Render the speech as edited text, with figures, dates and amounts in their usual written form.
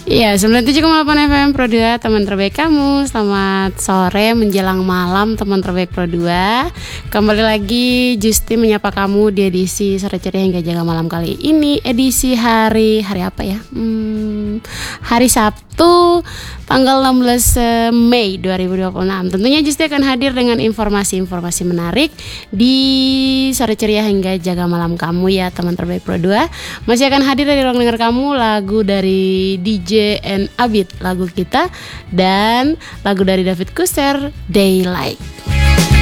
Iya, 97,8 FM Pro 2, teman terbaik kamu. Selamat sore menjelang malam teman terbaik Pro 2. Kembali lagi Justi menyapa kamu di edisi Sore Ceria hingga jaga malam kali ini. Edisi hari apa ya? Hari Sabtu tanggal 16 Mei 2026. Tentunya Justi akan hadir dengan informasi-informasi menarik di Sore Ceria hingga jaga malam kamu ya teman terbaik Pro 2. Masih akan hadir dari ruang dengar kamu lagu dari DJ and Abid, lagu kita, dan lagu dari David Kuster, Daylight.